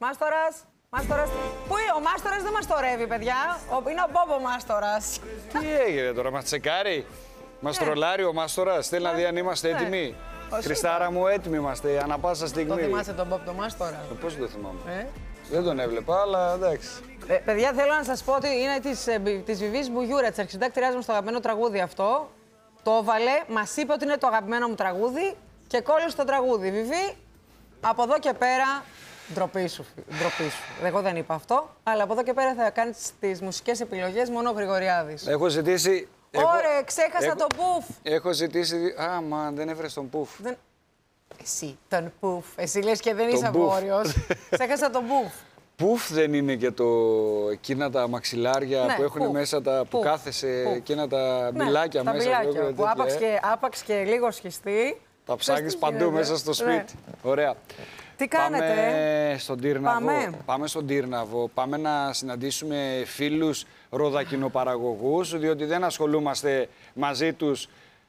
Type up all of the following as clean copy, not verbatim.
Μάστορας. Μάστορας. Πού είναι, ο Μάστορας δεν μας τορεύει, παιδιά. Είναι ο Μπόμπο Μάστορας. Τι έγινε τώρα, μας τσεκάρει. Μας τρολάρει ο Μάστορας. Θέλει να δει αν είμαστε έτοιμοι. Χριστάρα μου, έτοιμοι είμαστε ανά πάσα στιγμή. Το θυμάσαι τον Μπόμπο Μάστορα? Πώς δεν το θυμάμαι. Δεν τον έβλεπα, αλλά εντάξει. Παιδιά, θέλω να σας πω ότι είναι της Βιβής Μπουγιούρα, της αρχισυντάκτριάς μου στο αγαπημένο τραγούδι αυτό. Το έβαλε, μας είπε ότι είναι το αγαπημένο μου τραγούδι και κόλλησε το τραγούδι. Βιβί, από εδώ και πέρα, ντροπή σου. Εγώ δεν είπα αυτό, αλλά από εδώ και πέρα θα κάνεις τις μουσικές επιλογές μόνο ο Γρηγοριάδης. Έχω ζητήσει... Ωραία, ξέχασα τον πουφ. Έχω ζητήσει... Μα δεν έφερες τον πουφ. Εσύ, τον πουφ. Εσύ λες και δεν είσαι βόρειος. Ξέχασα τον πουφ. Πουφ δεν είναι και εκείνα τα μαξιλάρια που έχουν μέσα τα... που κάθεσαι, εκείνα τα μπιλάκια μέσα. Τα μπιλάκια που άπαξ και λίγο σχιστεί. Τα ψάχνεις παντού μέσα στο σπίτι. Ωραία. Τι κάνετε? Πάμε στον Τύρναβο. Πάμε στον Τύρναβο. Πάμε να συναντήσουμε φίλους ροδακινοπαραγωγούς, διότι δεν ασχολούμαστε μαζί τους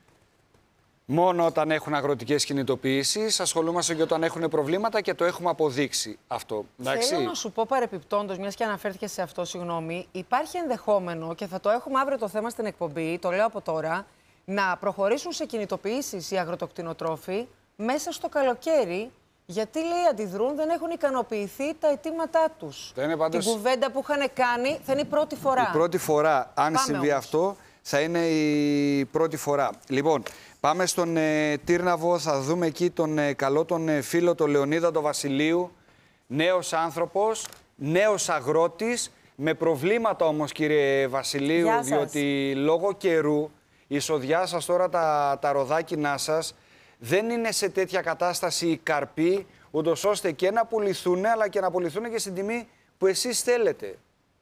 μόνο όταν έχουν αγροτικές κινητοποιήσεις. Ασχολούμαστε και όταν έχουν προβλήματα και το έχουμε αποδείξει αυτό. Εντάξει. Θέλω να σου πω παρεπιπτόντως, μιας και αναφέρθηκες σε αυτό, συγγνώμη, υπάρχει ενδεχόμενο και θα το έχουμε αύριο το θέμα στην εκπομπή, το λέω από τώρα, να προχωρήσουν σε κινητοποιήσεις οι αγροτοκτηνοτρόφοι μέσα στο καλοκαίρι. Γιατί λέει αντιδρούν, δεν έχουν ικανοποιηθεί τα αιτήματά τους. Την κουβέντα που είχαν κάνει θα είναι η πρώτη φορά. Η πρώτη φορά, αν συμβεί αυτό, θα είναι η πρώτη φορά. Λοιπόν, πάμε στον Τύρναβο, θα δούμε εκεί τον καλό τον φίλο, τον Λεωνίδα τον Βασιλείου. Νέος άνθρωπος, νέος αγρότης, με προβλήματα όμως κύριε Βασιλείου, διότι λόγω καιρού, η εισοδιά σας τώρα, τα ροδάκινά σας, δεν είναι σε τέτοια κατάσταση οι καρποί, ούτως ώστε και να πουληθούν, αλλά και να πουληθούν και στην τιμή που εσείς θέλετε.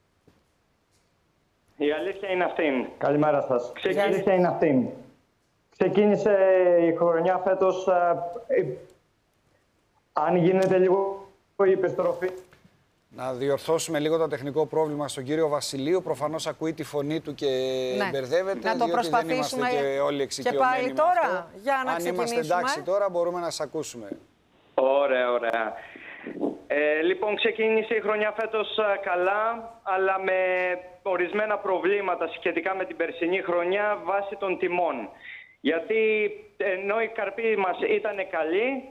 Η αλήθεια είναι αυτή. Καλημέρα σας. Η αλήθεια είναι αυτή. Ξεκίνησε η χρονιά φέτος, αν γίνεται λίγο η επιστροφή. Να διορθώσουμε λίγο το τεχνικό πρόβλημα στον κύριο Βασιλείου. Προφανώς ακούει τη φωνή του και μπερδεύεται, να το διότι δεν είμαστε και όλοι εξοικειωμένοι. Και πάλι τώρα, για να αν ξεκινήσουμε. είμαστε εντάξει τώρα, μπορούμε να σας ακούσουμε. Ωραία, ωραία. Λοιπόν, ξεκίνησε η χρονιά φέτος καλά, αλλά με ορισμένα προβλήματα σχετικά με την περσινή χρονιά βάσει των τιμών. Γιατί ενώ οι καρποί μας ήταν καλοί,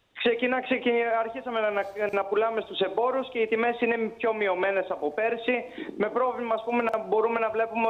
αρχίσαμε να πουλάμε στους εμπόρους και οι τιμές είναι πιο μειωμένες από πέρσι. Με πρόβλημα, ας πούμε, να μπορούμε να βλέπουμε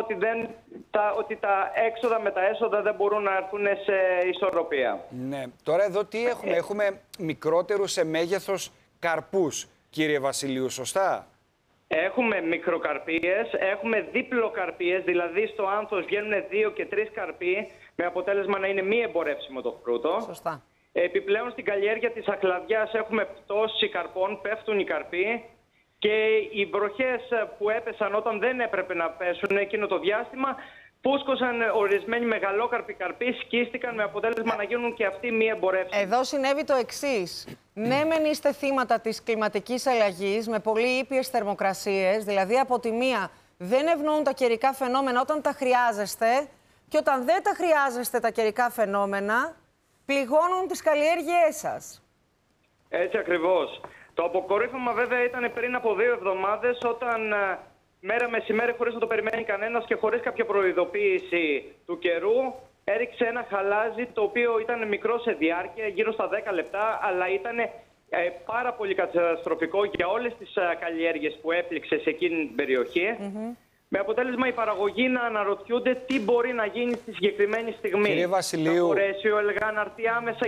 ότι τα έξοδα με τα έσοδα δεν μπορούν να έρθουν σε ισορροπία. Ναι. Τώρα εδώ τι έχουμε? Έχουμε μικρότερους σε μέγεθος καρπούς, κύριε Βασιλείου, σωστά? Έχουμε μικροκαρπίες, έχουμε δίπλοκαρπίες, δηλαδή στο άνθος βγαίνουν 2 και 3 καρποί, με αποτέλεσμα να είναι μη εμπορεύσιμο το φρούτο. Σωστά. Επιπλέον στην καλλιέργεια της αχλαδιάς έχουμε πτώση καρπών, πέφτουν οι καρποί και οι βροχές που έπεσαν όταν δεν έπρεπε να πέσουν εκείνο το διάστημα, πούσκωσαν ορισμένοι μεγαλόκαρποι καρποί, σκίστηκαν με αποτέλεσμα να γίνουν και αυτοί μη εμπορεύσιμοι. Εδώ συνέβη το εξής. Ναι, μεν είστε θύματα της κλιματικής αλλαγής με πολύ ήπιες θερμοκρασίες, δηλαδή από τη μία δεν ευνοούν τα καιρικά φαινόμενα όταν τα χρειάζεστε και όταν δεν τα χρειάζεστε τα καιρικά φαινόμενα, πληγώνουν τις καλλιέργειές σας. Έτσι ακριβώς. Το αποκορύφωμα βέβαια ήταν πριν από 2 εβδομάδες, όταν μέρα μεσημέρι, χωρίς να το περιμένει κανένας και χωρίς κάποια προειδοποίηση του καιρού, έριξε ένα χαλάζι το οποίο ήταν μικρό σε διάρκεια, γύρω στα 10 λεπτά, αλλά ήταν πάρα πολύ καταστροφικό για όλες τις καλλιέργειες που έπληξε σε εκείνη την περιοχή. Με αποτέλεσμα οι παραγωγοί να αναρωτιούνται τι μπορεί να γίνει στη συγκεκριμένη στιγμή. Κύριε Βασιλείου, θα μπορέσει ο ΕΛΓΑ να έρθει άμεσα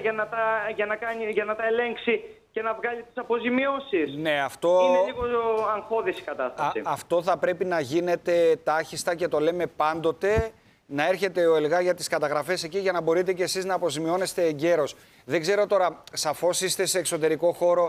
για να τα ελέγξει και να βγάλει τις αποζημιώσεις? Ναι, αυτό... Είναι λίγο αγχώδης η κατάσταση. Αυτό θα πρέπει να γίνεται τάχιστα και το λέμε πάντοτε, να έρχεται ο ΕΛΓΑ για τις καταγραφές εκεί για να μπορείτε και εσείς να αποζημιώνεστε εγκαίρως. Δεν ξέρω τώρα, σαφώς είστε σε εξωτερικό χώρο,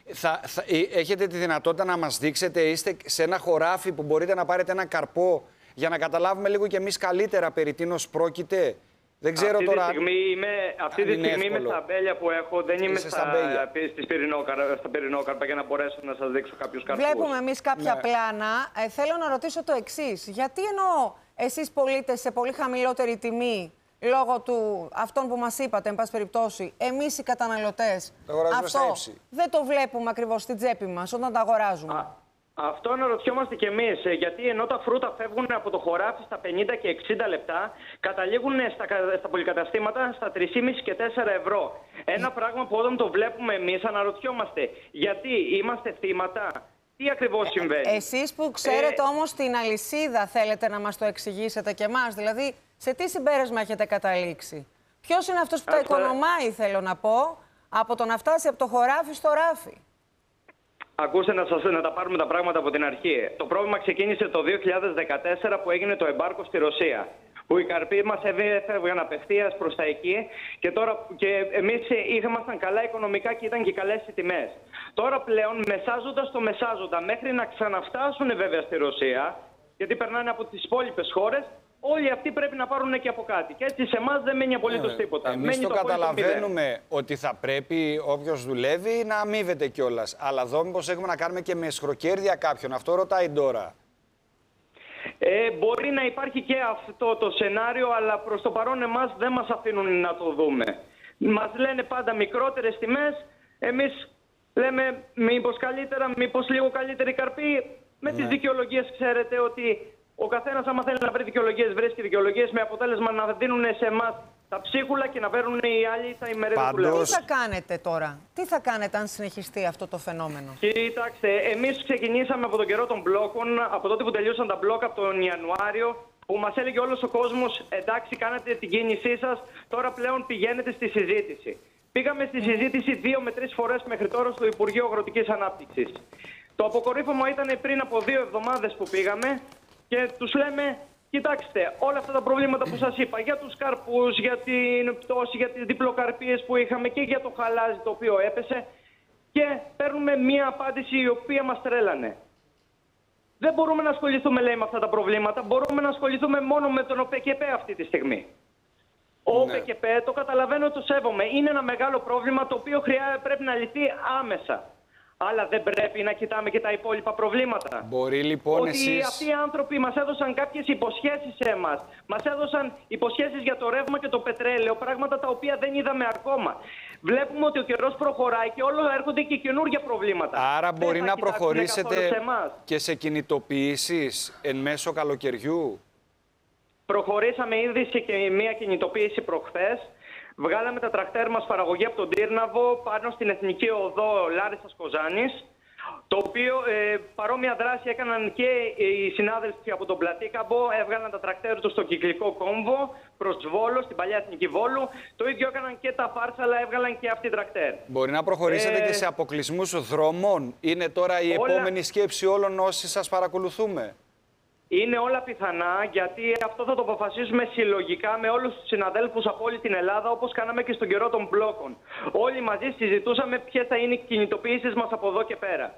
έχετε τη δυνατότητα να μας δείξετε, είστε σε ένα χωράφι που μπορείτε να πάρετε ένα καρπό για να καταλάβουμε λίγο κι εμείς καλύτερα περί τίνος πρόκειται? Δεν ξέρω αυτή τώρα. Αυτή τη στιγμή είμαι στα αμπέλια που έχω, δεν είμαι στα πυρηνόκαρπα για να μπορέσω να σας δείξω κάποιους καρπούς. Βλέπουμε εμείς κάποια πλάνα. Θέλω να ρωτήσω το εξής. Γιατί ενώ εσείς πωλείτε σε πολύ χαμηλότερη τιμή λόγω του αυτών που μας είπατε, εν πάση περιπτώσει, εμείς οι καταναλωτές, αυτό δεν το βλέπουμε ακριβώς στην τσέπη μας όταν τα αγοράζουμε? Αυτό αναρωτιόμαστε κι εμείς, γιατί ενώ τα φρούτα φεύγουν από το χωράφι στα 50 και 60 λεπτά, καταλήγουν στα πολυκαταστήματα στα 3,5 και 4 ευρώ. Ένα πράγμα που όταν το βλέπουμε εμείς αναρωτιόμαστε, γιατί είμαστε θύματα, τι ακριβώς συμβαίνει. Εσείς που ξέρετε όμως την αλυσίδα, θέλετε να μας το εξηγήσετε και εμάς, δηλαδή σε τι συμπέρασμα έχετε καταλήξει? Ποιος είναι αυτός που τα οικονομάει, θέλω να πω, από το να φτάσει από το χωράφι στο ράφι? Ακούστε να τα πάρουμε τα πράγματα από την αρχή. Το πρόβλημα ξεκίνησε το 2014 που έγινε το εμπάρκο στη Ρωσία. Που οι καρποί μας έφευγαν απευθείας προς τα εκεί και εμείς ήμασταν καλά οικονομικά και ήταν και καλές οι τιμές. Τώρα πλέον μεσάζοντας το μεσάζοντα μέχρι να ξαναφτάσουν βέβαια στη Ρωσία, γιατί περνάνε από τις υπόλοιπες χώρες, όλοι αυτοί πρέπει να πάρουν και από κάτι. Και έτσι σε εμάς δεν μένει απολύτως τίποτα. Εμείς το καταλαβαίνουμε ότι θα πρέπει όποιος δουλεύει να αμείβεται κιόλας. Αλλά εδώ μήπως έχουμε να κάνουμε και με σχροκέρδια κάποιον. Αυτό ρωτάει τώρα. Μπορεί να υπάρχει και αυτό το σενάριο, αλλά προς το παρόν εμάς δεν μας αφήνουν να το δούμε. Μας λένε πάντα μικρότερες τιμές. Εμείς λέμε μήπως λίγο καλύτερη καρπή. Με τις δικαιολογίες ξέρετε ότι ο καθένας άμα θέλει να βρει δικαιολογίες, βρίσκει δικαιολογίες, με αποτέλεσμα να δίνουν σε εμάς τα ψίχουλα και να παίρνουν οι άλλοι τα ημερίδια που λέμε. Τι θα κάνετε τώρα, τι θα κάνετε αν συνεχιστεί αυτό το φαινόμενο? Κοιτάξτε, εμείς ξεκινήσαμε από τον καιρό των μπλόκων, από τότε που τελείωσαν τα μπλόκα από τον Ιανουάριο, που μας έλεγε όλος ο κόσμος, εντάξει, κάνατε την κίνησή σας, τώρα πλέον πηγαίνετε στη συζήτηση. Πήγαμε στη συζήτηση 2 με 3 φορές μέχρι τώρα στο Υπουργείο Αγροτικής Ανάπτυξης. Το αποκορύφωμα ήταν πριν από 2 εβδομάδες που πήγαμε και τους λέμε, κοιτάξτε, όλα αυτά τα προβλήματα που σας είπα, για τους καρπούς, για την πτώση, για τις διπλοκαρπίες που είχαμε και για το χαλάζι το οποίο έπεσε, και παίρνουμε μία απάντηση η οποία μας τρέλανε. Δεν μπορούμε να ασχοληθούμε, λέει, με αυτά τα προβλήματα, μπορούμε να ασχοληθούμε μόνο με τον ΟΠΕΚΕΠ αυτή τη στιγμή. Ο ΟΠΕΚΕΠ, το καταλαβαίνω, το σέβομαι, είναι ένα μεγάλο πρόβλημα το οποίο πρέπει να λυθεί άμεσα. Αλλά δεν πρέπει να κοιτάμε και τα υπόλοιπα προβλήματα. Μπορεί λοιπόν ότι αυτοί οι άνθρωποι μας έδωσαν κάποιες υποσχέσεις σε εμάς. Μας έδωσαν υποσχέσεις για το ρεύμα και το πετρέλαιο, πράγματα τα οποία δεν είδαμε ακόμα. Βλέπουμε ότι ο καιρός προχωράει και όλο έρχονται και καινούργια προβλήματα. Άρα μπορεί να προχωρήσετε και σε κινητοποιήσεις εν μέσω καλοκαιριού? Προχωρήσαμε ήδη σε μια κινητοποίηση προχθές. Βγάλαμε τα τρακτέρ μας παραγωγή από τον Τύρναβο πάνω στην Εθνική Οδό Λάρισσας Κοζάνης, το οποίο παρόμοια δράση έκαναν και οι συνάδελφοι από τον Πλατήκαμπο, έβγαλαν τα τρακτέρ τους στο κυκλικό κόμβο προς Βόλο, στην παλιά Εθνική Βόλου. Το ίδιο έκαναν και τα Φάρσαλα, έβγαλαν και αυτοί τρακτέρ. Μπορεί να προχωρήσετε και σε αποκλεισμούς δρόμων? Είναι τώρα η επόμενη σκέψη όλων όσοι σας παρακολουθούμε? Είναι όλα πιθανά, γιατί αυτό θα το αποφασίσουμε συλλογικά με όλους τους συναδέλφους από όλη την Ελλάδα, όπως κάναμε και στον καιρό των μπλόκων. Όλοι μαζί συζητούσαμε ποιες θα είναι οι κινητοποιήσεις μας από εδώ και πέρα.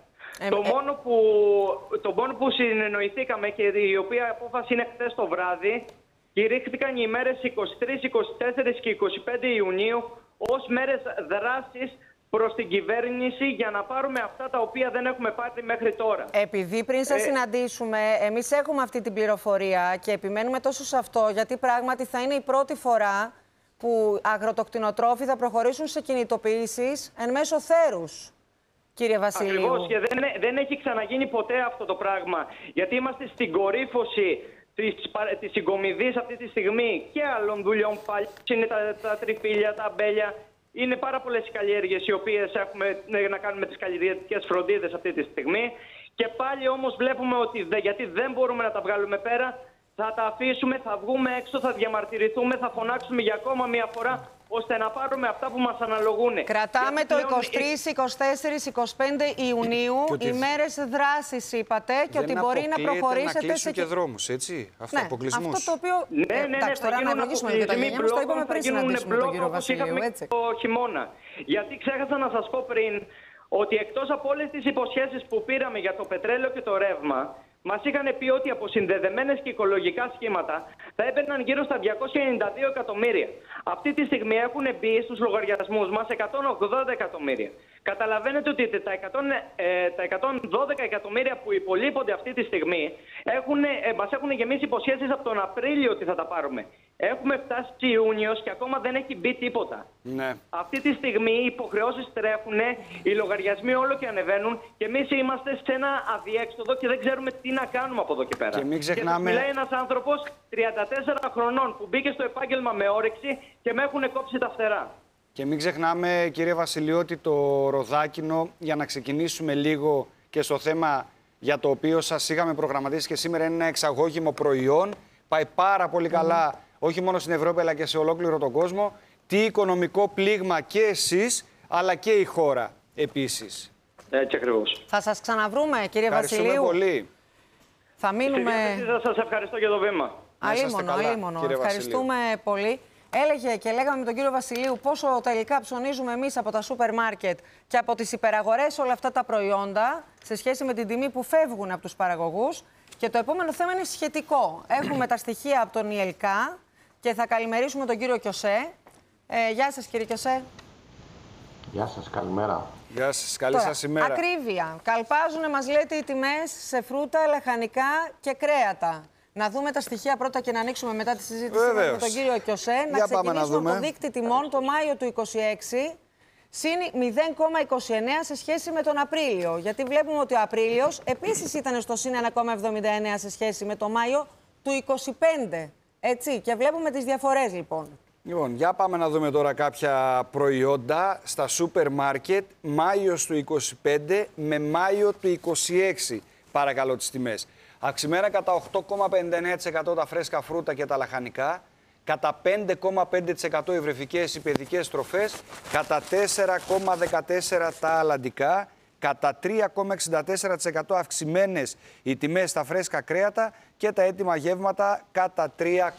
Το μόνο που συνεννοηθήκαμε και η οποία απόφαση είναι χθες το βράδυ, κηρύχθηκαν οι ημέρες 23, 24 και 25 Ιουνίου ως μέρες δράσης προς την κυβέρνηση για να πάρουμε αυτά τα οποία δεν έχουμε πάρει μέχρι τώρα. Επειδή πριν σας συναντήσουμε, εμείς έχουμε αυτή την πληροφορία και επιμένουμε τόσο σε αυτό, γιατί πράγματι θα είναι η πρώτη φορά που αγροτοκτηνοτρόφοι θα προχωρήσουν σε κινητοποιήσεις εν μέσω θέρους, κύριε Βασιλείου. Ακριβώς, και δεν έχει ξαναγίνει ποτέ αυτό το πράγμα, γιατί είμαστε στην κορύφωση της συγκομιδής αυτή τη στιγμή και άλλων δουλειών πάλι. Είναι τα τριφύλια, τα αμπέλια. Είναι πάρα πολλές οι καλλιέργειες οι οποίες έχουμε να κάνουμε τις καλλιεργητικές φροντίδες αυτή τη στιγμή. Και πάλι όμως βλέπουμε ότι γιατί δεν μπορούμε να τα βγάλουμε πέρα, θα τα αφήσουμε, θα βγούμε έξω, θα διαμαρτυρηθούμε, θα φωνάξουμε για ακόμα μία φορά, ώστε να πάρουμε αυτά που μας αναλογούν. Κρατάμε το 23, 24, 25 Ιουνίου, ημέρες δράσης είπατε, και ότι μπορεί να προχωρήσετε να κλείσουν και δρόμους, έτσι, αποκλεισμούς. Αυτό το οποίο, εντάξει, τώρα να ευλογήσουμε και τα γενιά μας, το είπαμε πριν συναντήσουμε τον κύριο Βασιλείου, έτσι. Το χειμώνα. Γιατί ξέχασα να σας πω πριν ότι εκτός από όλες τις υποσχέσεις που πήραμε για το πετρέλαιο και το ρεύμα, μας είχαν πει ότι από συνδεδεμένες και οικολογικά σχήματα θα έπαιρναν γύρω στα 292 εκατομμύρια. Αυτή τη στιγμή έχουν μπει στους λογαριασμούς μας 180 εκατομμύρια. Καταλαβαίνετε ότι τα 112 εκατομμύρια που υπολείπονται αυτή τη στιγμή μας έχουν γεμίσει υποσχέσεις από τον Απρίλιο ότι θα τα πάρουμε. Έχουμε φτάσει Ιούνιος και ακόμα δεν έχει μπει τίποτα. Ναι. Αυτή τη στιγμή οι υποχρεώσεις τρέχουν, οι λογαριασμοί όλο και ανεβαίνουν και εμείς είμαστε σε ένα αδιέξοδο και δεν ξέρουμε τι να κάνουμε από εδώ και πέρα. Και μην ξεχνάμε... μιλάει ένας άνθρωπος 34 χρονών που μπήκε στο επάγγελμα με όρεξη και με έχουν κόψει τα φτερά. Και μην ξεχνάμε, κύριε Βασιλείου, ότι το ροδάκινο, για να ξεκινήσουμε λίγο και στο θέμα για το οποίο σας είχαμε προγραμματίσει και σήμερα, είναι ένα εξαγώγημο προϊόν. Πάει πάρα πολύ καλά, όχι μόνο στην Ευρώπη, αλλά και σε ολόκληρο τον κόσμο. Τι οικονομικό πλήγμα και εσείς, αλλά και η χώρα επίσης. Έτσι ακριβώς. Θα σας ξαναβρούμε, κύριε Βασιλείου. Ευχαριστούμε πολύ. Θα μείνουμε... Θα σας ευχαριστώ για το βήμα. Αλίμονο. Ευχαριστούμε πολύ. Έλεγε και λέγαμε με τον κύριο Βασιλείου πόσο τελικά ψωνίζουμε εμείς από τα σούπερ μάρκετ και από τις υπεραγορές όλα αυτά τα προϊόντα σε σχέση με την τιμή που φεύγουν από τους παραγωγούς. Και το επόμενο θέμα είναι σχετικό. Έχουμε τα στοιχεία από τον ΙΕΛΚΑ και θα καλημερίσουμε τον κύριο Κιωσέ. Γεια σας, κύριε Κιωσέ. Γεια σας, καλημέρα. Γεια σας, καλή σας ημέρα. Ακρίβεια. Καλπάζουν, μας λέτε, οι τιμές σε φρούτα, λαχανικά και κρέατα. Να δούμε τα στοιχεία πρώτα και να ανοίξουμε μετά τη συζήτηση με τον κύριο Κιωσέ. Να ξεκινήσουμε από το δείκτη τιμών το Μάιο του 2026. Συν 0,29 σε σχέση με τον Απρίλιο. Γιατί βλέπουμε ότι ο Απρίλιος επίσης ήταν στο συν 1,79 σε σχέση με τον Μάιο του 2025. Έτσι, και βλέπουμε τις διαφορές λοιπόν. Λοιπόν, για πάμε να δούμε τώρα κάποια προϊόντα στα σούπερ μάρκετ Μάιος του 25 με Μάιο του 26. Παρακαλώ τις τιμές. Αυξημένα κατά 8,59% τα φρέσκα φρούτα και τα λαχανικά, κατά 5,5% οι βρεφικές ή παιδικές τροφές, κατά 4,14% τα αλλαντικά, κατά 3,64% αυξημένες οι τιμές στα φρέσκα κρέατα και τα έτοιμα γεύματα κατά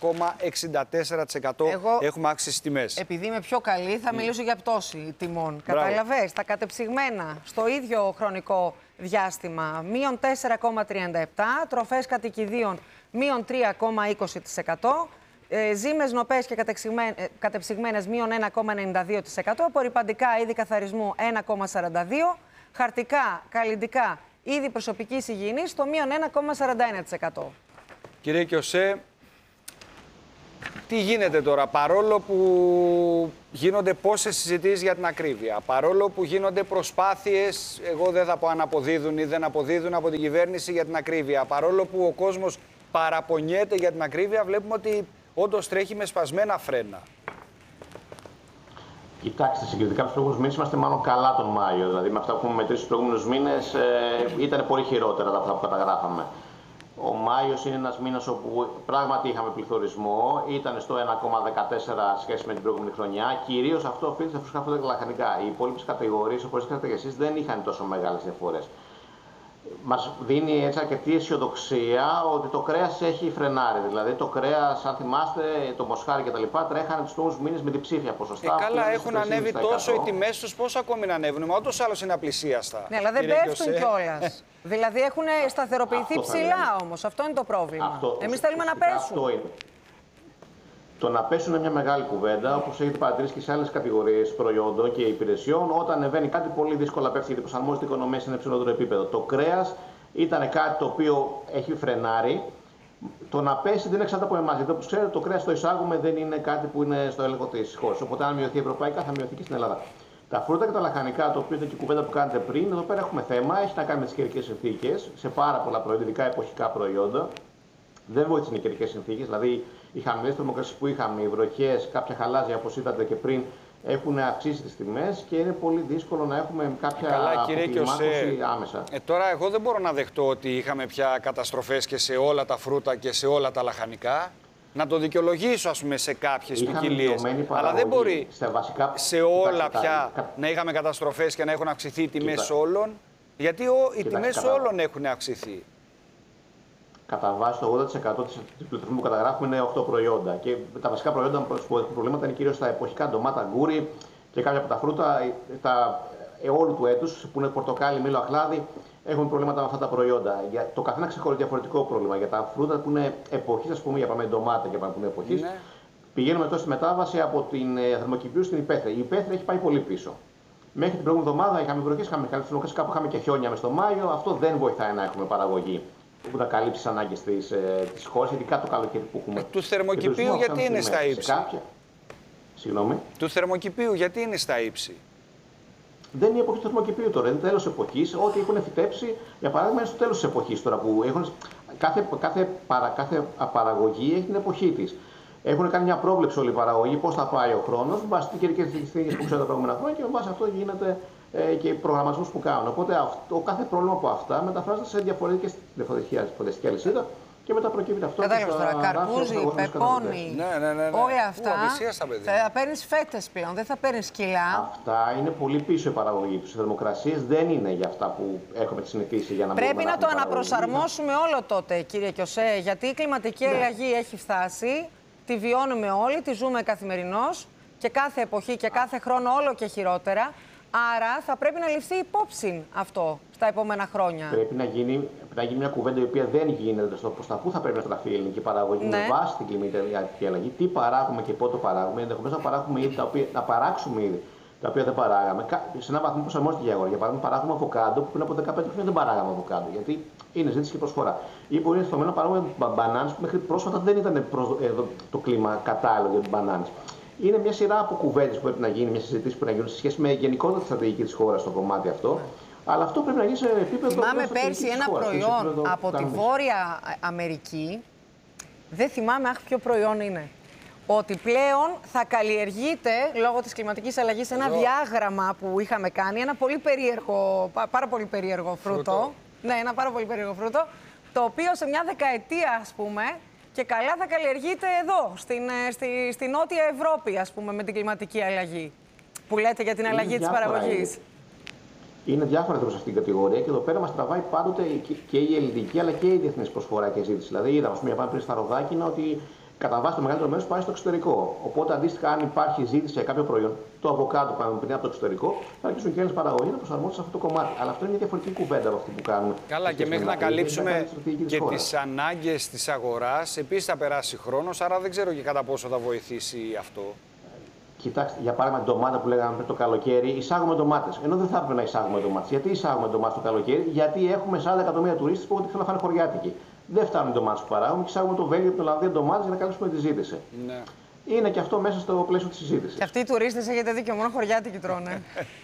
3,64%. Έχουμε αύξηση στις τιμές. Επειδή είμαι πιο καλή, θα μιλήσω για πτώση τιμών. Καταλαβες, τα κατεψυγμένα στο ίδιο χρονικό διάστημα, μείον 4,37%, τροφές κατοικιδίων, μείον 3,20%, ζύμες, νοπές και κατεψυγμένες, μείον 1,92%, απορρυπαντικά είδη καθαρισμού 1,42%, χαρτικά, καλλυντικά, είδη προσωπικής υγιεινής, το μείον 1,41%. Κύριε Κιωσέ, τι γίνεται τώρα, παρόλο που γίνονται πόσες συζητήσεις για την ακρίβεια, παρόλο που γίνονται προσπάθειες, εγώ δεν θα πω αν αποδίδουν ή δεν αποδίδουν από την κυβέρνηση για την ακρίβεια, παρόλο που ο κόσμος παραπονιέται για την ακρίβεια, βλέπουμε ότι όντως τρέχει με σπασμένα φρένα. Κοιτάξτε, συγκριτικά τους προηγούμενους μήνες είμαστε μάλλον καλά τον Μάιο. Δηλαδή, με αυτά που έχουμε μετρήσει τους προηγούμενους μήνες ήταν πολύ χειρότερα από αυτά που καταγράφαμε. Ο Μάιος είναι ένας μήνας όπου πράγματι είχαμε πληθωρισμό, ήταν στο 1,14 σχέση με την προηγούμενη χρονιά. Κυρίως αυτό οφείλεται στα φρούτα και τα λαχανικά. Οι υπόλοιπες κατηγορίες, όπως ξέρετε και εσείς, δεν είχαν τόσο μεγάλες διαφορές. Μας δίνει έτσι αρκετή αισιοδοξία ότι το κρέας έχει φρενάρει. Δηλαδή, το κρέας, αν θυμάστε, το μοσχάρι κτλ. Τρέχανε τους πρώτους μήνες με διψήφια ποσοστά. Καλά, έχουν ανέβει τόσο οι τιμές τους, πώς ακόμη να ανέβουν. Μα ούτως άλλως είναι απλησίαστα. Ναι, αλλά δεν πέφτουν κιόλας. Δηλαδή έχουν σταθεροποιηθεί ψηλά όμως. Αυτό είναι το πρόβλημα. Εμείς θέλουμε να πέσουν. Το να πέσουν είναι μια μεγάλη κουβέντα, όπως έχετε παρατηρήσει και σε άλλες κατηγορίες προϊόντων και υπηρεσιών. Όταν ανεβαίνει κάτι, πολύ δύσκολα πέφτει γιατί προσαρμόζεται η οικονομία σε ένα υψηλότερο επίπεδο. Το κρέας ήταν κάτι το οποίο έχει φρενάρει. Το να πέσει δεν εξαρτάται από εμάς. Γιατί όπως ξέρετε, το κρέας το εισάγουμε, δεν είναι κάτι που είναι στο έλεγχο της χώρας. Οπότε, αν μειωθεί ευρωπαϊκά, θα μειωθεί και στην Ελλάδα. Τα φρούτα και τα λαχανικά, το οποίο ήταν και η κουβέντα που κάνετε πριν, εδώ πέρα έχουμε θέμα. Έχει να κάνει με τις καιρικές συνθήκες σε πάρα πολλά προϊόντα, ειδικά εποχικά προϊόντα. Δεν βοήθησαν οι καιρικές συνθήκες, δηλαδή οι χαμηλές θερμοκρασίες που είχαμε, οι βροχές, κάποια χαλάζια όπως είδατε και πριν, έχουν αυξήσει τις τιμές και είναι πολύ δύσκολο να έχουμε κάποια αποκλιμάκωση άμεσα. Τώρα εγώ δεν μπορώ να δεχτώ ότι είχαμε πια καταστροφές και σε όλα τα φρούτα και σε όλα τα λαχανικά. Να το δικαιολογήσω, ας πούμε, σε κάποιες ποικιλίες. Αλλά δεν μπορεί σε όλα πια να είχαμε καταστροφές και να έχουν αυξηθεί οι τιμές όλων, γιατί οι τιμές όλων έχουν αυξηθεί. Κατά βάση το 80% της πληθυσμού που καταγράφουμε είναι 8 προϊόντα. Και τα βασικά προϊόντα που έχουν προβλήματα είναι κυρίως τα εποχικά ντομάτα, γκούρι και κάποια από τα φρούτα όλου του έτους, που είναι πορτοκάλι, μήλο, αχλάδι, έχουν προβλήματα με αυτά τα προϊόντα. Το καθένα ξεχωρίζει διαφορετικό πρόβλημα. Για τα φρούτα που είναι εποχής, ας πούμε, για πάμε ντομάτα και πάμε που είναι εποχής, πηγαίνουμε τώρα στη μετάβαση από την Θερμοκηπίου στην Υπαίθρη. Η Υπαίθρη έχει πάει πολύ πίσω. Μέχρι την προηγούμενη εβδομάδα είχαμε βροχές, είχαμε καλές θερμοκρασίες, κάπου είχαμε και χιόνια μες στο Μάιο. Αυτό δεν βοηθάει να έχουμε παραγωγή. που θα καλύψει τις ανάγκες της χώρας, ειδικά το καλοκαίρι που έχουμε. Του θερμοκηπίου γιατί είναι στα ύψη. Συγγνώμη. Του θερμοκηπίου γιατί είναι στα ύψη. Δεν είναι η εποχή του θερμοκηπίου τώρα, είναι τέλος εποχής. Ό,τι έχουν φυτέψει, για παράδειγμα, είναι στο τέλος της εποχής τώρα που έχουν. Κάθε παραγωγή έχει την εποχή της. Έχουν κάνει μια πρόβλεψη όλοι οι παραγωγοί πώς θα πάει ο χρόνος, με βάση τις καιρικές συνθήκες που ξέρουν τα προηγούμενα χρόνια και με βάση αυτό γίνεται και προγραμματισμούς που κάνουν. Οπότε κάθε πρόβλημα από αυτά μεταφράζεται σε διαφορετική αλυσίδα και μετά προκύπτει αυτό. Κατάλαβες τώρα, καρπούζι, πεπόνι, όλα αυτά. Θα παίρνεις φέτες πλέον, δεν θα παίρνεις κιλά. Αυτά είναι πολύ πίσω η παραγωγή τους. Οι θερμοκρασίες δεν είναι για αυτά που έχουμε τη συνηθίσει για να μπορούμε. Πρέπει να το αναπροσαρμόσουμε όλο τότε, κύριε Κιωσέ, γιατί η κλιματική αλλαγή έχει φτάσει. Τη βιώνουμε όλοι, τη ζούμε καθημερινώς και κάθε εποχή και κάθε χρόνο όλο και χειρότερα. Άρα θα πρέπει να ληφθεί υπόψη αυτό στα επόμενα χρόνια. Πρέπει να γίνει μια κουβέντα η οποία δεν γίνεται προς τα πού θα πρέπει να στραφεί η ελληνική παραγωγή με βάση την κλιματική αλλαγή. Τι παράγουμε και πότε το παράγουμε. Ενδεχομένως να παράγουμε ήδη να παράξουμε ήδη τα οποία δεν παράγαμε. Σε έναν βαθμό προσαρμόστηκε η αγορά. Για παράδειγμα, παράγουμε αβοκάντο που πριν από 15 χρόνια δεν παράγαμε αβοκάντο. Γιατί είναι ζήτηση και προσφορά. Ή μπορεί στο μέλλον να παράγουμε μπανάνες που μέχρι πρόσφατα δεν ήταν το κλίμα κατάλληλο για τις μπανάνες. Είναι μια σειρά από κουβέντες που πρέπει να γίνει, μια συζήτηση που πρέπει να γίνουν σε σχέση με γενικότερα τη στρατηγική της χώρας στο κομμάτι αυτό. Αλλά αυτό πρέπει να γίνει σε επίπεδο. Θυμάμαι πέρσι ένα προϊόν από τη Βόρεια Αμερική. Δεν θυμάμαι ποιο προϊόν είναι. Ότι πλέον θα καλλιεργείται λόγω της κλιματικής αλλαγής ένα διάγραμμα που είχαμε κάνει, ένα πολύ περίεργο, πάρα πολύ περίεργο φρούτο. Ναι, ένα πάρα πολύ περίεργο φρούτο, το οποίο σε μια δεκαετία, ας πούμε, και καλά θα καλλιεργείται εδώ, στη Νότια Ευρώπη, ας πούμε, με την κλιματική αλλαγή. Που λέτε για την αλλαγή της παραγωγής. Είναι διάφορα σε αυτήν την κατηγορία και εδώ πέρα μας τραβάει πάντοτε και η ελληνική αλλά και η διεθνής προσφορά και ζήτηση. Δηλαδή, είδαμε, ας πούμε, πριν στα Ροδάκινα ότι κατά βάση το μεγαλύτερο μέρος πάει στο εξωτερικό. Οπότε, αντίστοιχα, αν υπάρχει ζήτηση για κάποιο προϊόν, το αβοκάντο που πάμε πριν από το εξωτερικό, θα αρχίσουν και άλλες παραγωγές να προσαρμόζονται σε αυτό το κομμάτι. Αλλά αυτό είναι μια διαφορετική κουβέντα από αυτή που κάνουμε. Καλά, και μέχρι να καλύψουμε και τις ανάγκες της αγοράς, επίσης θα περάσει χρόνος, άρα δεν ξέρω και κατά πόσο θα βοηθήσει αυτό. Κοιτάξτε, για παράδειγμα, την ντομάτα που λέγαμε πριν το καλοκαίρι, εισάγουμε ντομάτες. Ενώ δεν θα έπρεπε να εισάγουμε ντομάτες. Γιατί εισάγουμε ντομάτες το καλοκαίρι? Γιατί έχουμε 40 εκατομμύρια τουρίστες που θέλουν να φάνε χωριάτικοι. Δεν φτάνουν οι ντομάτες που παράγουμε και εισάγουμε το Βέλγιο και την Ολλανδία ντομάτες για να καλύψουμε τη ζήτηση. Ναι. Είναι και αυτό μέσα στο πλαίσιο της συζήτησης. Και αυτοί οι τουρίστες, έχετε δίκιο, μόνο χωριάτικοι τρώνε.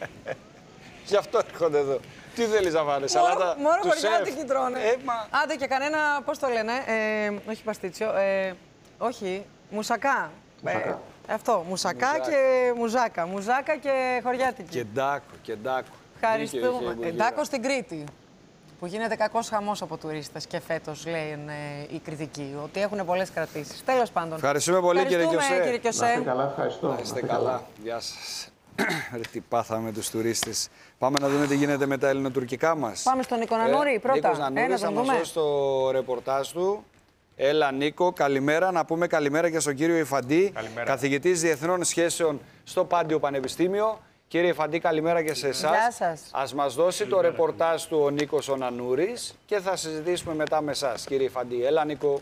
Γι' αυτό έρχονται εδώ. Τι θέλεις να φάνε, σαλάτα? Μόνο χωριάτικοι τρώνε. Άντε και κανένα, πώς το λένε, όχι παστίτσιο, όχι, μουσακά. Αυτό, μουσακά και μουζάκα. Μουζάκα και χωριάτικη. Και ντάκο. Ευχαριστούμε. Ντάκο στην Κρήτη. Που γίνεται κακός χαμός από τουρίστες και φέτος λένε οι κριτικοί ότι έχουν πολλές κρατήσεις. Τέλος πάντων. Ευχαριστούμε πολύ, κύριε Κιωσέ. Να είστε καλά, ευχαριστώ. Να είστε καλά. Γεια σας. Τι πάθαμε με τους τουρίστες. Πάμε να δούμε τι γίνεται με τα ελληνοτουρκικά μας. Πάμε στον Νίκο Νανούρη πρώτα. Νίκος Νανούρης θα μας δώσει το ρεπορτάζ του. Έλα, Νίκο, καλημέρα. Να πούμε καλημέρα και στον κύριο Ιφαντή, καθηγητής Διεθνών Σχέσεων στο Πάντιο Πανεπιστήμιο. Κύριε Ιφαντή, καλημέρα και σε εσάς. Γεια σας. Ας μας δώσει το ρεπορτάζ του ο Νίκος ο Νανούρης και θα συζητήσουμε μετά με εσάς, κύριε Ιφαντή. Έλα, Νίκο.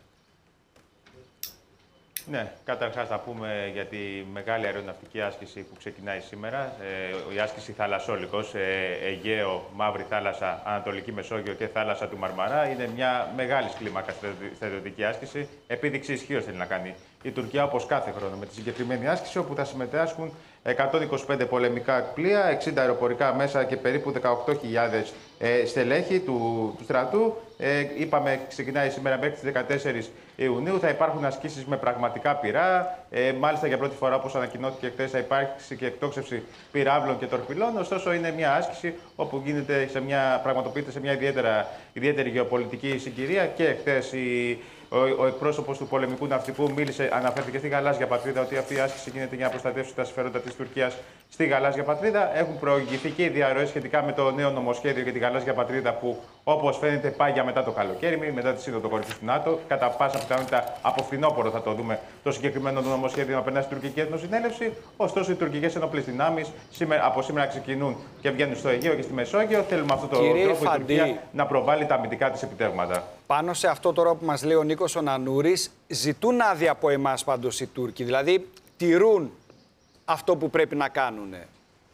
Ναι, καταρχάς να πούμε για τη μεγάλη αεροναυτική άσκηση που ξεκινάει σήμερα. Η άσκηση Θαλασσόλικος, Αιγαίο, Μαύρη Θάλασσα, Ανατολική Μεσόγειο και Θάλασσα του Μαρμαρά. Είναι μια μεγάλη κλίμακα στρατιωτική άσκηση. Επίδειξη ισχύως θέλει να κάνει η Τουρκία, όπως κάθε χρόνο, με τη συγκεκριμένη άσκηση, όπου θα συμμετάσχουν 125 πολεμικά πλοία, 60 αεροπορικά μέσα και περίπου 18.000 στελέχη του στρατού. Είπαμε, ξεκινάει σήμερα μέχρι τις 14 Ιουνίου. Θα υπάρχουν ασκήσεις με πραγματικά πυρά. Μάλιστα, για πρώτη φορά, όπως ανακοινώθηκε χθες, θα υπάρξει και εκτόξευση πυράβλων και τορπιλών. Ωστόσο, είναι μια άσκηση όπου πραγματοποιείται σε μια ιδιαίτερη γεωπολιτική συγκυρία. Και χθες ο εκπρόσωπος του πολεμικού ναυτικού αναφέρθηκε στη Γαλάζια Πατρίδα ότι αυτή η άσκηση γίνεται για να προστατεύσει τα συμφέροντα της Τουρκίας στη Γαλάζια Πατρίδα. Έχουν προηγηθεί και οι διαρροές σχετικά με το νέο νομοσχέδιο για τη Γαλάζια Πατρίδα που, όπως φαίνεται, πάει για μετά το καλοκαίρι, μετά τη Σύνοδο Κορυφής του ΝΑΤΟ. Κατά πάσα πιθανότητα από φθινόπωρο θα το δούμε το συγκεκριμένο νομοσχέδιο να περνάει στην Τουρκική Εθνοσυνέλευση. Ωστόσο, οι τουρκικές ενόπλες δυνάμεις από σήμερα ξεκινούν και βγαίνουν στο Αιγαίο και στη Μεσόγειο. Θέλουμε αυτόν τον τρόπο η Τουρκία να προβάλλει τα αμυντικά της επιτεύγματα. Πάνω σε αυτό τώρα που μας λέει ο Νίκος ο Νανούρης, ζητούν άδεια από εμάς πάντως οι Τούρκοι. Δηλαδή, τηρούν αυτό που πρέπει να κάνουν.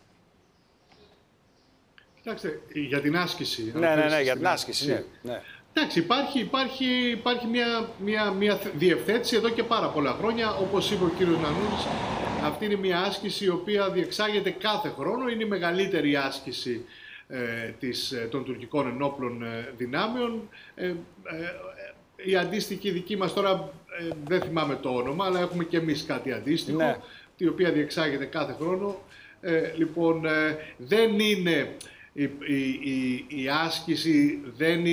Κοιτάξτε, για την άσκηση. Ναι, για την άσκηση. Ναι. Εντάξει, υπάρχει μια διευθέτηση εδώ και πάρα πολλά χρόνια. Όπως είπε ο κύριος Νανούρης, αυτή είναι μια άσκηση η οποία διεξάγεται κάθε χρόνο. Είναι η μεγαλύτερη άσκηση των τουρκικών ενόπλων δυνάμεων. Η αντίστοιχη δική μας τώρα, δεν θυμάμαι το όνομα, αλλά έχουμε και εμείς κάτι αντίστοιχο, ναι, η οποία διεξάγεται κάθε χρόνο. Λοιπόν, δεν είναι η άσκηση,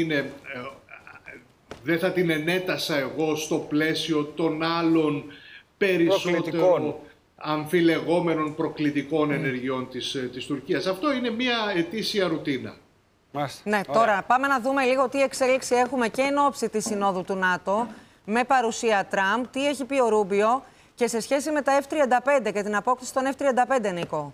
δεν θα την ενέτασα εγώ στο πλαίσιο των άλλων περισσότερο αμφιλεγόμενων προκλητικών ενεργειών της Τουρκίας. Αυτό είναι μια ετήσια ρουτίνα. Ναι, τώρα πάμε να δούμε λίγο τι εξέλιξη έχουμε και εν ώψη της Συνόδου του ΝΑΤΟ με παρουσία Τραμπ, τι έχει πει ο Ρούμπιο και σε σχέση με τα F-35 και την απόκτηση των F-35, Νίκο.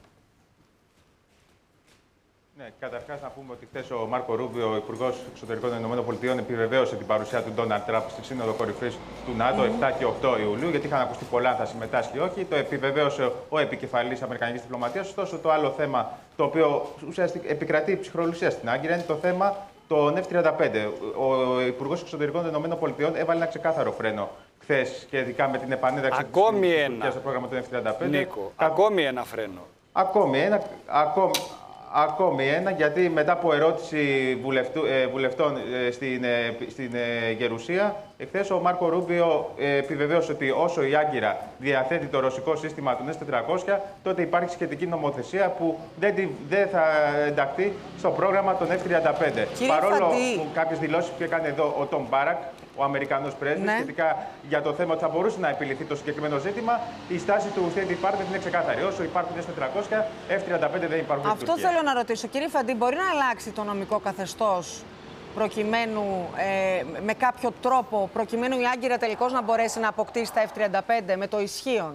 Ναι, καταρχάς να πούμε ότι χθες ο Μάρκο Ρούμπιο, ο Υπουργός Εξωτερικών των ΗΠΑ, επιβεβαίωσε την παρουσία του Ντόναλντ Τραμπ στη Σύνοδο Κορυφής του ΝΑΤΟ 7 και 8 Ιουλίου, γιατί είχαν ακουστεί πολλά αν θα συμμετάσχει ή όχι. Το επιβεβαίωσε ο επικεφαλής Αμερικανικής διπλωματίας. Ωστόσο, το άλλο θέμα το οποίο ουσιαστικά επικρατεί ψυχρολουσία στην Άγκυρα είναι το θέμα των F-35. Ο Υπουργός Εξωτερικών των ΗΠΑ έβαλε ένα ξεκάθαρο φρένο χθες και ειδικά με την επανένταξη της Τουρκίας στο πρόγραμμα των F-35. Νίκο, ακόμη ένα φρένο. Ακόμη ένα, γιατί μετά από ερώτηση βουλευτών στην Γερουσία, εχθές ο Μάρκο Ρούμπιο επιβεβαίωσε ότι όσο η Άγκυρα διαθέτει το ρωσικό σύστημα των S-400, τότε υπάρχει σχετική νομοθεσία που δεν θα ενταχθεί στο πρόγραμμα των F-35. Παρόλο που κάποιες δηλώσεις που έκανε εδώ ο Τόμ Μπάρακ, ο Αμερικανός πρέσβης, σχετικά για το θέμα ότι θα μπορούσε να επιληθεί το συγκεκριμένο ζήτημα, η στάση του State Department είναι ξεκάθαρη. Όσο υπάρχουν S-400, F-35 δεν υπάρχουν. Αυτό θέλω να ρωτήσω. Κύριε Φαντή, μπορεί να αλλάξει το νομικό καθεστώς προκειμένου, με κάποιο τρόπο, προκειμένου η Άγκυρα τελικώς να μπορέσει να αποκτήσει τα F-35 με το ισχύον?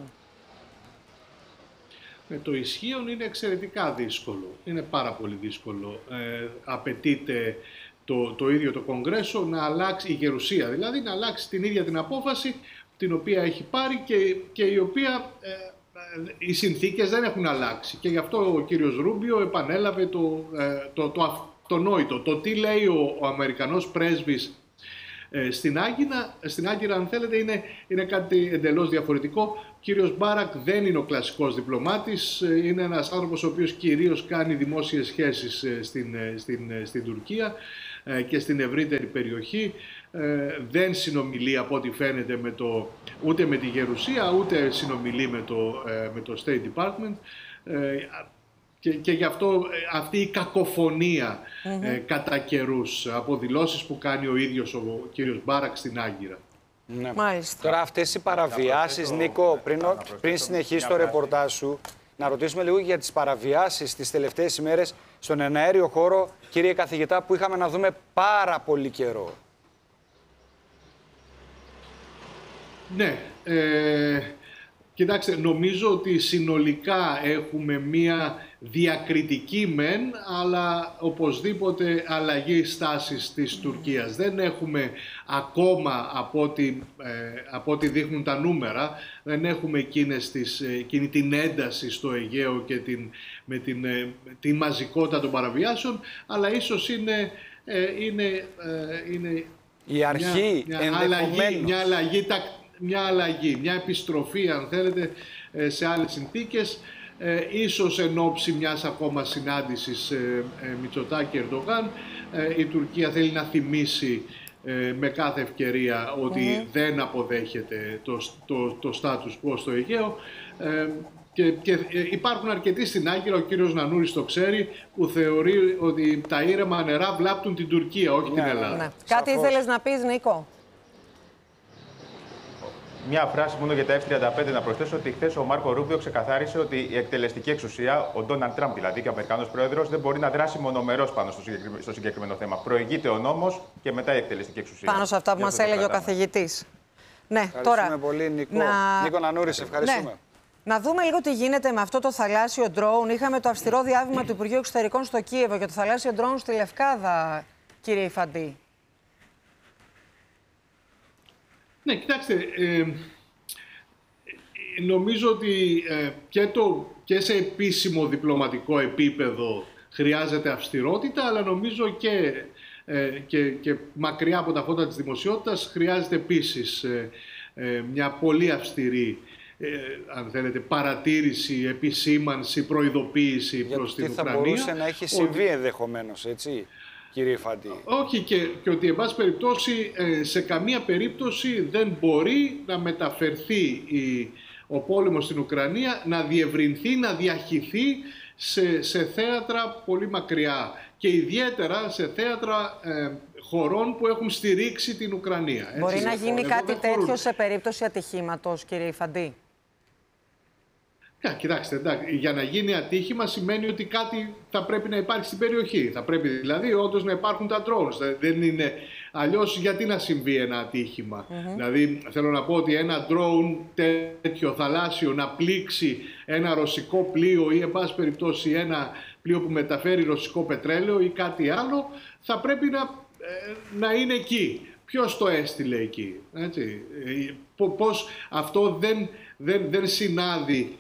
Με το ισχύον είναι εξαιρετικά δύσκολο. Είναι πάρα πολύ δύσκολο. Απαιτείται το ίδιο το Κογκρέσο να αλλάξει, η Γερουσία δηλαδή, να αλλάξει την ίδια την απόφαση την οποία έχει πάρει και η οποία οι συνθήκες δεν έχουν αλλάξει. Και γι' αυτό ο κύριος Ρούμπιο επανέλαβε το αυτονόητο. Το τι λέει ο Αμερικανός πρέσβης στην Άγκυρα, αν θέλετε, είναι κάτι εντελώς διαφορετικό. Ο κύριος Μπάρακ δεν είναι ο κλασικός διπλωμάτης, είναι ένας άνθρωπος ο οποίος κυρίως κάνει δημόσιες σχέσεις στην Τουρκία και στην ευρύτερη περιοχή. Δεν συνομιλεί από ό,τι φαίνεται ούτε με τη Γερουσία, ούτε συνομιλεί με το State Department. Και γι' αυτό αυτή η κακοφωνία κατά καιρούς από δηλώσεις που κάνει ο ίδιος ο κύριος Μπάρακ στην Άγκυρα. Ναι. Τώρα αυτές οι παραβιάσεις, Νίκο, πριν συνεχίσει το ρεπορτάζ σου, να ρωτήσουμε λίγο για τις παραβιάσεις τις τελευταίες ημέρες στον εναέριο χώρο, κύριε καθηγητά, που είχαμε να δούμε πάρα πολύ καιρό. Ναι. Κοιτάξτε, νομίζω ότι συνολικά έχουμε μία διακριτική μεν, αλλά οπωσδήποτε αλλαγή στάσης της Τουρκίας. Δεν έχουμε ακόμα, από ό,τι δείχνουν τα νούμερα, δεν έχουμε εκείνη την ένταση στο Αιγαίο και την μαζικότητα των παραβιάσεων, αλλά ίσως είναι η αρχή, μια αλλαγή, μια επιστροφή, αν θέλετε, σε άλλες συνθήκες, ίσως εν ώψη μιας ακόμα συνάντησης Μητσοτάκη-Ερντογάν. Η Τουρκία θέλει να θυμίσει με κάθε ευκαιρία ότι δεν αποδέχεται το status quo στο Αιγαίο. Και υπάρχουν αρκετοί στην Άγκυρα, ο κύριος Νανούρης το ξέρει, που θεωρεί ότι τα ήρεμα νερά βλάπτουν την Τουρκία, όχι την Ελλάδα. Ναι. Κάτι ήθελες να πεις, Νίκο? Μια φράση μόνο για τα F-35 να προσθέσω ότι χθες ο Μάρκο Ρούμπιο ξεκαθάρισε ότι η εκτελεστική εξουσία, ο Ντόναλντ Τραμπ δηλαδή και ο Αμερικανός πρόεδρος, δεν μπορεί να δράσει μονομερός πάνω στο συγκεκριμένο θέμα. Προηγείται ο νόμος και μετά η εκτελεστική εξουσία. Πάνω σε αυτά που μας έλεγε ο καθηγητής. Ναι, ευχαριστούμε πολύ, Νίκο. Νίκο Νανούρη, ευχαριστούμε. Ναι. Να δούμε λίγο τι γίνεται με αυτό το θαλάσσιο drone. Είχαμε το αυστηρό διάβημα του Υπουργείου Εξωτερικών στο Κίεβο για το θαλάσσιο drone στη Λευκάδα, κύριε Ιφαντή. Ναι, κοιτάξτε, νομίζω ότι και σε επίσημο διπλωματικό επίπεδο χρειάζεται αυστηρότητα, αλλά νομίζω και και μακριά από τα φώτα της δημοσιότητας, χρειάζεται επίσης μια πολύ αυστηρή, αν θέλετε, παρατήρηση, επισήμανση, προειδοποίηση προς την Ουκρανία. Θα μπορούσε να έχει συμβεί ενδεχομένως, έτσι, κύριε Φαντή. Όχι, και ότι εν πάση περιπτώσει σε καμία περίπτωση δεν μπορεί να μεταφερθεί ο πόλεμος στην Ουκρανία, να διευρυνθεί, να διαχυθεί σε θέατρα πολύ μακριά και ιδιαίτερα σε θέατρα χωρών που έχουν στηρίξει την Ουκρανία. Έτσι. Μπορεί να γίνει κάτι τέτοιο σε περίπτωση ατυχήματος, κύριε Φαντή? Κοιτάξτε, εντάξει, για να γίνει ατύχημα σημαίνει ότι κάτι θα πρέπει να υπάρχει στην περιοχή. Θα πρέπει δηλαδή όντως να υπάρχουν τα drones. Δεν είναι αλλιώς, γιατί να συμβεί ένα ατύχημα. Δηλαδή θέλω να πω ότι ένα drone τέτοιο θαλάσσιο να πλήξει ένα ρωσικό πλοίο ή εν πάση περιπτώσει ένα πλοίο που μεταφέρει ρωσικό πετρέλαιο ή κάτι άλλο, θα πρέπει να είναι εκεί. Ποιος το έστειλε εκεί, έτσι. Πώς αυτό δεν συνάδει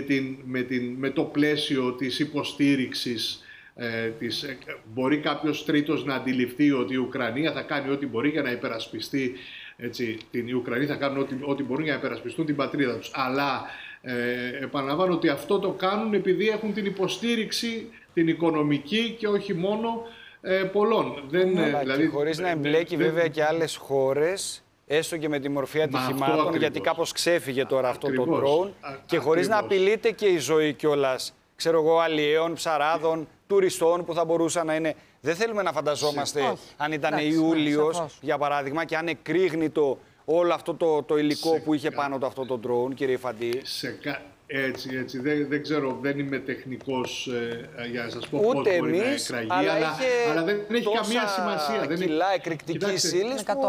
με το πλαίσιο της υποστήριξης μπορεί κάποιος τρίτος να αντιληφθεί ότι η Ουκρανία θα κάνει ό,τι μπορεί για να υπερασπιστεί, έτσι, οι Ουκρανοί θα κάνουν ό,τι μπορούν για να υπερασπιστούν την πατρίδα τους. Αλλά επαναλαμβάνω ότι αυτό το κάνουν επειδή έχουν την υποστήριξη, την οικονομική και όχι μόνο πολλών. Δηλαδή, χωρίς να εμπλέκει βέβαια και άλλες χώρες, έστω και με τη μορφή ατυχημάτων, γιατί κάπως ξέφυγε τώρα αυτό το drone και χωρίς να απειλείται και η ζωή κιόλας, ξέρω εγώ, αλλιέων, ψαράδων, τουριστών που θα μπορούσαν να είναι. Δεν θέλουμε να φανταζόμαστε αν ήταν Ιούλιος, για παράδειγμα, και αν εκρήγνητο όλο αυτό το υλικό που είχε πάνω του αυτό το drone, κύριε Φαντή. Έτσι. Δεν ξέρω, δεν είμαι τεχνικός για να σας πω ούτε πώς μπορεί εμείς, να εκραγεί, αλλά δεν έχει καμία σημασία. Δεν κιλά εκρηκτικής ύλης που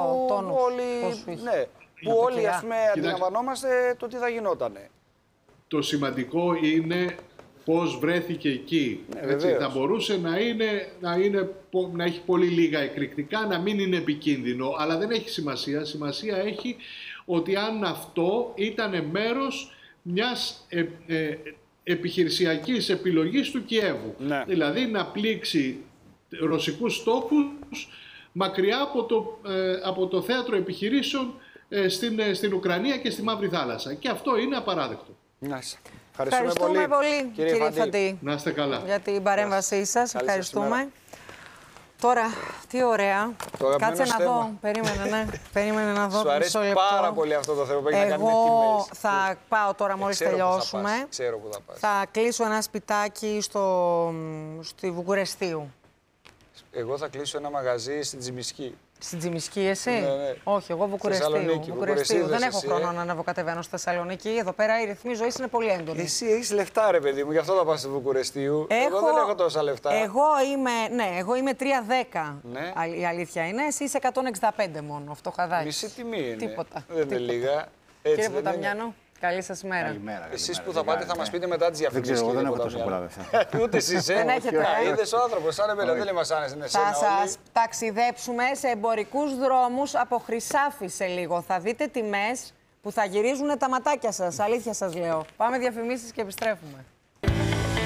όλοι ας πούμε αντιλαμβανόμαστε το τι θα γινότανε. Το σημαντικό είναι πώς βρέθηκε εκεί. Θα μπορούσε να έχει πολύ λίγα εκρηκτικά, να μην είναι επικίνδυνο, αλλά δεν έχει σημασία. Σημασία έχει ότι αν αυτό ήταν μέρος μιας επιχειρησιακής επιλογής του Κιέβου. Ναι. Δηλαδή να πλήξει ρωσικούς στόχους μακριά από το θέατρο επιχειρήσεων στην Ουκρανία και στη Μαύρη Θάλασσα. Και αυτό είναι απαράδεκτο. Ευχαριστούμε πολύ, κύριε Φαντή. Να είστε καλά. Για την παρέμβασή σας. Ευχαριστούμε. Τώρα, τι ωραία. Κάτσε να δω. Περίμενε να δω. Σου αρέσει πάρα πολύ αυτό το θέμα που έχει να κάνει με τιμές. Εγώ θα πάω τώρα μόλις τελειώσουμε. Ξέρω που θα πας. Θα κλείσω ένα σπιτάκι στη Βουκουρεστίου. Εγώ θα κλείσω ένα μαγαζί στην Τζιμισκή. Στην Τζιμισκή εσύ? Ναι. Όχι, εγώ Βουκουρεστίου. Δεν έχω χρόνο να ανεβοκατεβαίνω στη Θεσσαλονίκη. Εδώ πέρα οι ρυθμοί ζωής είναι πολύ έντονοι. Εσύ έχεις λεφτά, ρε παιδί μου, γι' αυτό θα πας στη Βουκουρεστίου. Εγώ δεν έχω τόσα λεφτά. Εγώ είμαι 310. Ναι. Η αλήθεια είναι. Εσύ είσαι 165 μόνο. Αυτό χαδάκι. Μισή τιμή είναι. Τίποτα. Δεν είναι λίγα. Κύριε Ποταμιάνο. Καλή σας μέρα. Καλημέρα. Εσείς που θα πάτε θα μας πείτε μετά τις διαφημίσεις. Δεν ξέρω, εγώ δεν έχω τόσο πολλά λεφτά. Ούτε εσείς, δεν έχετε. Είδες ο άνθρωπος, σαν εμένα, δεν μας άνεσαι εσένα. Θα σας ταξιδέψουμε σε εμπορικούς δρόμους από Χρυσάφι σε λίγο. Θα δείτε τιμές που θα γυρίζουν τα ματάκια σας. Αλήθεια σας λέω. Πάμε διαφημίσεις και επιστρέφουμε.